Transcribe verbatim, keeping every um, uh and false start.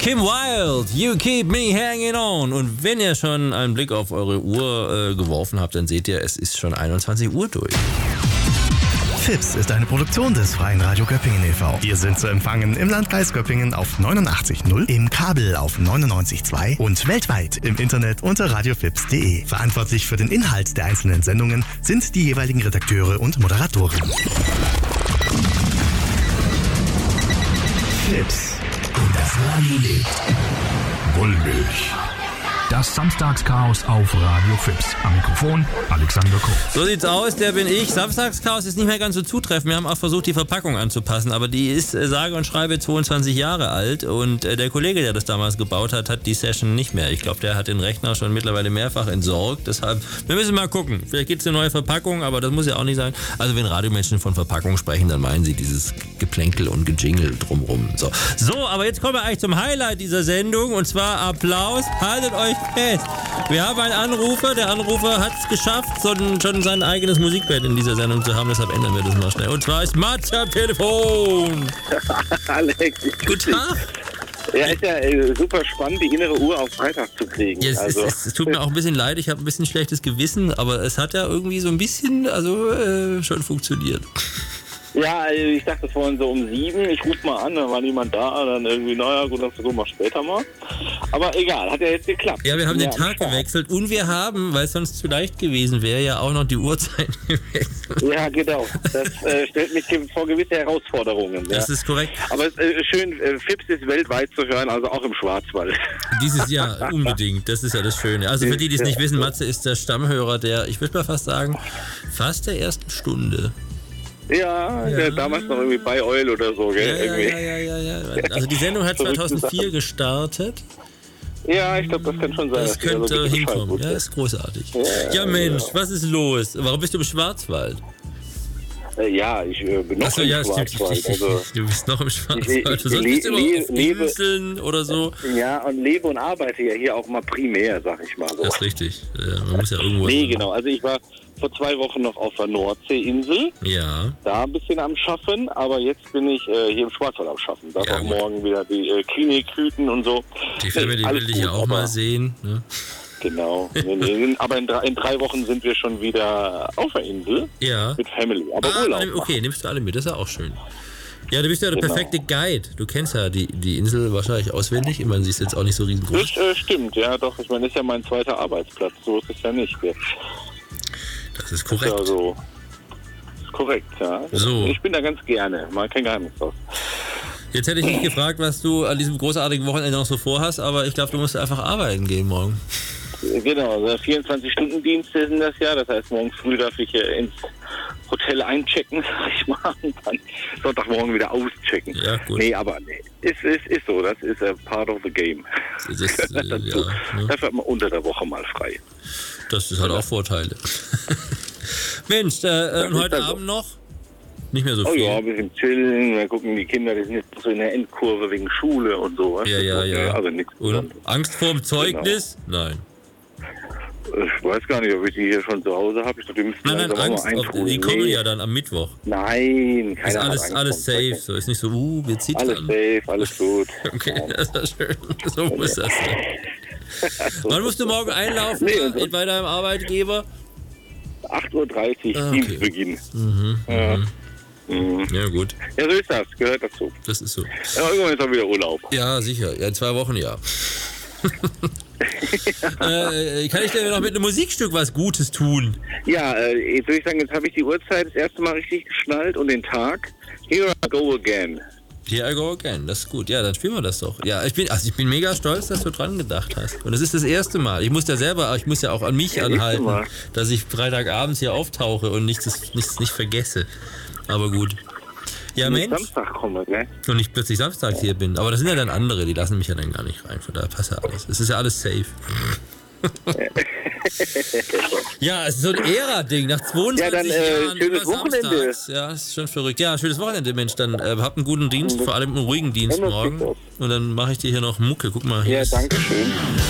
Kim Wilde, You Keep Me Hanging On. Und wenn ihr schon einen Blick auf eure Uhr äh, geworfen habt, dann seht ihr, es ist schon einundzwanzig Uhr durch. Fips ist eine Produktion des Freien Radio Göppingen e V. Wir sind zu empfangen im Landkreis Göppingen auf neunundachtzig Komma null, im Kabel auf neunundneunzig Komma zwei und weltweit im Internet unter radiofips punkt de. Verantwortlich für den Inhalt der einzelnen Sendungen sind die jeweiligen Redakteure und Moderatoren. Fips. Und das Radio lebt. Wollmilch. Das Samstagschaos auf Radio Fips. Am Mikrofon Alexander Koch. So sieht's aus, der bin ich. Samstagschaos ist nicht mehr ganz so zutreffend. Wir haben auch versucht, die Verpackung anzupassen, aber die ist äh, sage und schreibe zweiundzwanzig Jahre alt und äh, der Kollege, der das damals gebaut hat, hat die Session nicht mehr. Ich glaube, der hat den Rechner schon mittlerweile mehrfach entsorgt. Deshalb, wir müssen mal gucken. Vielleicht gibt's eine neue Verpackung, aber das muss ja auch nicht sein. Also wenn Radiomenschen von Verpackung sprechen, dann meinen sie dieses Geplänkel und Gejingle drumrum. So. so, aber jetzt kommen wir eigentlich zum Highlight dieser Sendung und zwar Applaus. Haltet euch fest. Wir haben einen Anrufer. Der Anrufer hat es geschafft, so ein, schon sein eigenes Musikband in dieser Sendung zu haben. Deshalb ändern wir das mal schnell. Und zwar ist Matze am Telefon. Alex. Guten Tag. Ja, ist ja äh, super spannend, die innere Uhr auf Freitag zu kriegen. Ja, es, also. es, es tut mir auch ein bisschen leid. Ich habe ein bisschen schlechtes Gewissen, aber es hat ja irgendwie so ein bisschen also äh, schon funktioniert. Ja, ich dachte vorhin so um sieben, ich rufe mal an, dann war niemand da, dann irgendwie, naja, gut, dann versuchen wir später mal. Aber egal, hat ja jetzt geklappt. Ja, wir haben ja, den Tag gewechselt und wir haben, weil es sonst zu leicht gewesen wäre, ja auch noch die Uhrzeit gewechselt. Ja, genau. Das äh, stellt mich vor gewisse Herausforderungen. Das ja. ist korrekt. Aber es ist äh, schön, äh, Fips ist weltweit zu hören, also auch im Schwarzwald. Dieses Jahr unbedingt, das ist ja das Schöne. Also für die, die es nicht wissen, Matze ist der Stammhörer der, ich würde mal fast sagen, fast der ersten Stunde. Ja, ja. damals noch irgendwie bei Eul oder so, gell? Ja, ja, ja, ja, ja, ja. Also die Sendung hat zweitausendvier gestartet. Ja, ich glaube, das kann schon sein. Das könnte so hinkommen, ja, ist großartig. Ja, ja Mensch, genau. Was ist los? Warum bist du im Schwarzwald? Äh, ja, ich äh, bin noch Achso, im ja, Schwarzwald. Stimmt. Also, du bist noch im Schwarzwald. Ich, ich, du sollst le- immer le- auf lebe, Inseln oder so. Ja, und lebe und arbeite ja hier auch mal primär, sag ich mal so. Das ist richtig. Ja, man muss ja irgendwo... Nee, genau. Also ich war vor zwei Wochen noch auf der Nordseeinsel. Ja. Da ein bisschen am Schaffen, aber jetzt bin ich äh, hier im Schwarzwald am Schaffen. Da ja, auch gut. Morgen wieder die äh, Klinik hüten und so. Die Filme, die will ich ja auch mal sehen. Ne? Genau. nee, nee, aber in drei, in drei Wochen sind wir schon wieder auf der Insel. Ja. Mit Family. Aber ah, Urlaub. Okay, nimmst du alle mit. Das ist ja auch schön. Ja, du bist ja der genau. perfekte Guide. Du kennst ja die, die Insel wahrscheinlich auswendig. Ich meine, sie ist jetzt auch nicht so riesengroß. Das äh, stimmt, ja doch. Ich meine, das ist ja mein zweiter Arbeitsplatz. So ist es ja nicht jetzt. Das ist korrekt. Das ist ja so. Das ist korrekt, ja. So. Ich bin da ganz gerne. Mal kein Geheimnis draus. Jetzt hätte ich nicht gefragt, was du an diesem großartigen Wochenende noch so vorhast, aber ich glaube, du musst einfach arbeiten gehen morgen. Genau, also vierundzwanzig-Stunden-Dienste sind das ja. Das heißt, morgen früh darf ich äh, ins Hotel einchecken, sag ich mal, und dann Sonntagmorgen wieder auschecken. Ja, gut. Nee, aber nee, ist, ist, ist so. Das ist a part of the game. Das ist, äh, ja, ne? Dafür hat man unter der Woche mal frei. Das ist halt auch Vorteile. Mensch, äh, und heute Abend noch? Nicht mehr so viel. Oh ja, ein bisschen chillen, wir gucken die Kinder, die sind jetzt so in der Endkurve wegen Schule und so. Ja, ja, ja. Also nichts. Und Angst vor dem Zeugnis? Genau. Nein. Ich weiß gar nicht, ob ich die hier schon zu Hause habe. Ich dachte, die müssten nein, nein, Angst. Auf, die kommen ja dann am Mittwoch. Nein, keine Ist alles, alles safe. So ist nicht so, uh, wir zittern. Alles safe, alles gut. Okay, ja. Das ist schön. So muss das sein. Wann musst du morgen einlaufen nee, bei deinem Arbeitgeber? acht Uhr dreißig, ah, okay. Dienstbeginn. Mhm, ja. Mhm. Ja, gut. Ja, so ist das. Gehört dazu. Das ist so. Ja, irgendwann ist auch wieder Urlaub. Ja, sicher. Ja, in zwei Wochen, ja. äh, kann ich dir noch mit einem Musikstück was Gutes tun? Ja, äh, jetzt würde ich sagen, jetzt habe ich die Uhrzeit das erste Mal richtig geschnallt und den Tag. Here I go again. Here I go again, das ist gut. Ja, dann spielen wir das doch. Ja, ich bin, also ich bin mega stolz, dass du dran gedacht hast. Und das ist das erste Mal. Ich muss ja selber, ich muss ja auch an mich ja, anhalten, dass ich Freitagabends hier auftauche und nichts, nichts nicht vergesse. Aber gut. Ja, und Mensch. Samstag komme, gell? Und ich plötzlich Samstag hier bin. Aber das sind ja dann andere, die lassen mich ja dann gar nicht rein. Von daher passt ja alles. Es ist ja alles safe. Ja, es ist so ein Ära-Ding. Nach zweiundzwanzig ja, dann, äh, Jahren schönes immer Wochenende. Samstags. Ja, das ist schon verrückt. Ja, schönes Wochenende, Mensch. Dann äh, habt einen guten Dienst, vor allem einen ruhigen Dienst morgen. Und dann mache ich dir hier noch Mucke. Guck mal hier. Ja, danke schön.